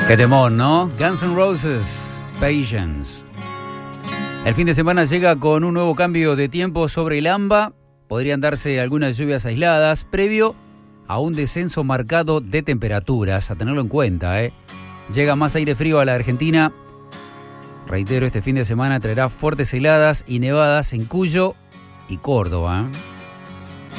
Qué temón, ¿no? Guns N' Roses, Patience. El fin de semana llega con un nuevo cambio de tiempo sobre el AMBA. Podrían darse algunas lluvias aisladas, previo a un descenso marcado de temperaturas, a tenerlo en cuenta, ¿eh? Llega más aire frío a la Argentina. Reitero, este fin de semana traerá fuertes heladas y nevadas en Cuyo y Córdoba, ¿eh?